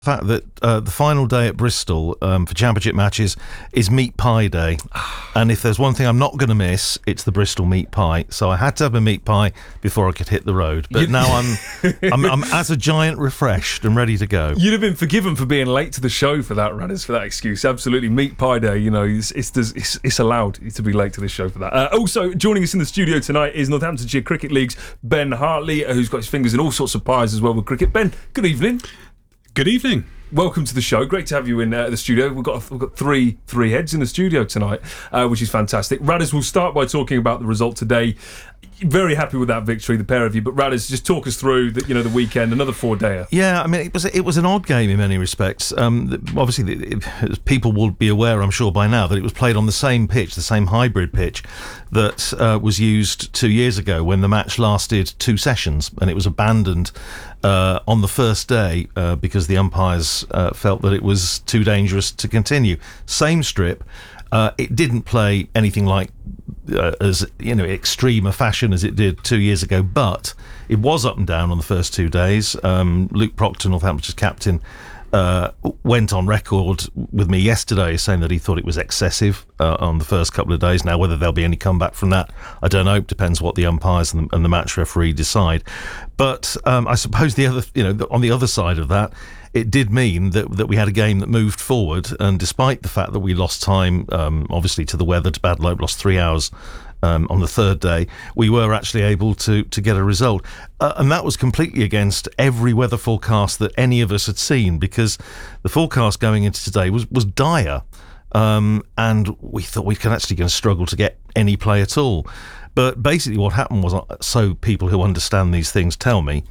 fact that the final day at Bristol for championship matches is meat pie day, and if there's one thing I'm not going to miss, it's the Bristol meat pie. So I had to have a meat pie before I could hit the road. But now I'm as a giant refreshed and ready to go. You'd have been forgiven for being late to the show for that, Radders, for that excuse. Absolutely, meat pie day. You know, it's allowed to be late to this show for that. Also joining us in the studio tonight is Northamptonshire Cricket League's Ben Hartley, who's got his fingers in all sorts of pies as well with cricket. Ben, good evening. Good evening. Welcome to the show. Great to have you in the studio. We've got three heads in the studio tonight, which is fantastic. Radders, will start by talking about the result today. Very happy with that victory, the pair of you. But Radders, just talk us through the weekend, another 4-dayer. Yeah, I mean, it was an odd game in many respects. Obviously, people will be aware, I'm sure by now, that it was played on the same pitch, the same hybrid pitch that was used 2 years ago when the match lasted 2 sessions, and it was abandoned on the first day because the umpires felt that it was too dangerous to continue. Same strip. It didn't play anything like as extreme a fashion as it did 2 years ago, but it was up and down on the first 2 days. Luke Proctor, Northampton's captain, went on record with me yesterday saying that he thought it was excessive on the first couple of days. Now, whether there'll be any comeback from that, I don't know. It depends what the umpires and the match referee decide. But I suppose on the other side of that, it did mean that we had a game that moved forward, and despite the fact that we lost time, obviously to the weather, to bad luck, lost 3 hours on the third day, we were actually able to get a result. And that was completely against every weather forecast that any of us had seen, because the forecast going into today was dire. And we thought we were actually going to struggle to get any play at all. But basically what happened was, so people who understand these things tell me,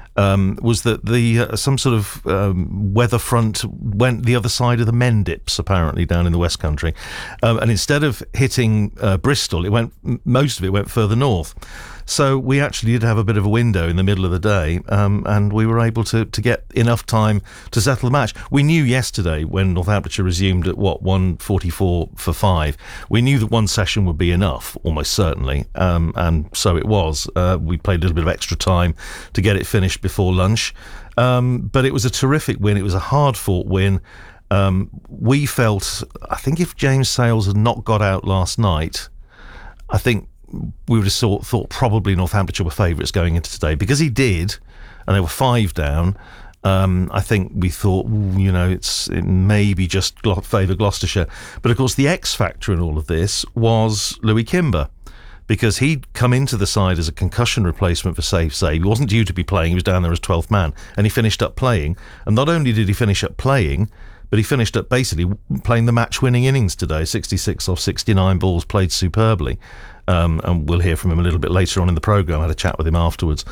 was that some sort of weather front went the other side of the Mendips, apparently down in the West Country, and instead of hitting Bristol, most of it went further north. So we actually did have a bit of a window in the middle of the day, and we were able to get enough time to settle the match. We knew yesterday when Northamptonshire resumed at 1:44 for 5, we knew that one session would be enough, almost certainly, and so it was. We played a little bit of extra time to get it finished before lunch, but it was a terrific win. It was a hard-fought win. We felt, I think if James Sales had not got out last night, I think we would have thought probably Northamptonshire were favourites going into today, because he did, and they were 5 down. I think we thought, it maybe just favour Gloucestershire. But of course, the X factor in all of this was Louis Kimber, because he'd come into the side as a concussion replacement for Safe Save. He wasn't due to be playing, he was down there as 12th man, and he finished up playing. And not only did he finish up playing, but he finished up basically playing the match-winning innings today, 66 off 69 balls, played superbly. And we'll hear from him a little bit later on in the programme. I had a chat with him afterwards.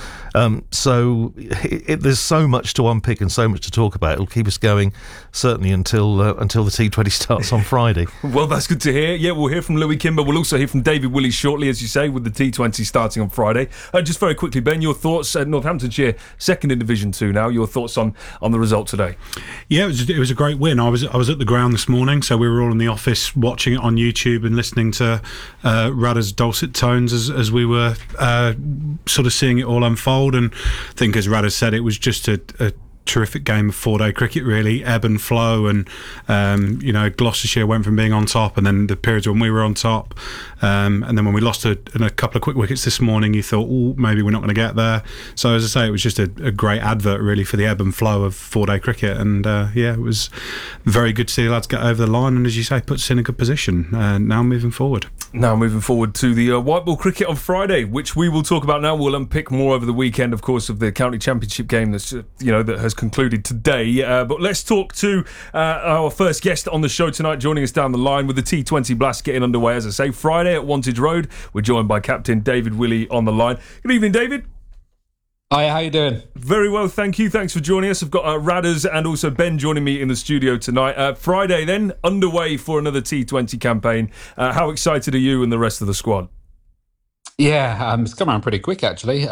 So there's so much to unpick and so much to talk about. It'll keep us going certainly until the T20 starts on Friday. Well, that's good to hear. Yeah, we'll hear from Louis Kimber. We'll also hear from David Willey shortly, as you say, with the T20 starting on Friday. Just very quickly, Ben, your thoughts at Northamptonshire, second in Division 2 now. Your thoughts on the result today? Yeah, it was a great win. I was at the ground this morning, so we were all in the office watching it on YouTube and listening to Radders' dulcet tones as we were sort of seeing it all unfold. And I think, as Radders said, it was just a terrific game of 4-day cricket, really, ebb and flow, and Gloucestershire went from being on top, and then the periods when we were on top, and then when we lost a couple of quick wickets this morning, you thought, maybe we're not going to get there. So as I say, it was just a great advert really for the ebb and flow of 4-day cricket, and it was very good to see the lads get over the line, and as you say, puts us in a good position now moving forward. Now moving forward to the white ball cricket on Friday, which we will talk about now. We'll unpick more over the weekend, of course, of the county championship game that's that has concluded today. But let's talk to our first guest on the show tonight, joining us down the line with the T20 Blast getting underway, as I say, Friday at Wantage Road. We're joined by Captain David Willey on the line. Good evening, David. Hi, how you doing? Very well, thank you. Thanks for joining us. I've got Radders and also Ben joining me in the studio tonight. Friday then, underway for another T20 campaign. How excited are you and the rest of the squad? Yeah, it's come around pretty quick, actually.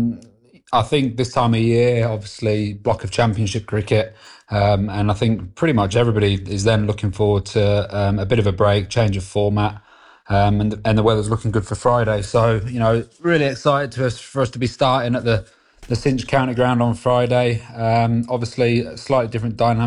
I think this time of year, obviously, block of championship cricket, and I think pretty much everybody is then looking forward to a bit of a break, change of format, and the weather's looking good for Friday. So, really excited for us to be starting at the Cinch County Ground on Friday. Obviously, a slightly different dynamic